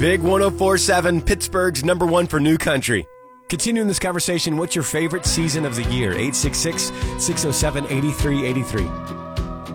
Big 104.7, Pittsburgh's number one for new country. Continuing this conversation, what's your favorite season of the year? 866-607-8383.